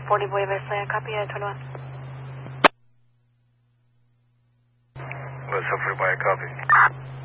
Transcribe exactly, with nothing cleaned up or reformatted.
forty Buena Vista, copy, uh, twenty-one. West forty by copy.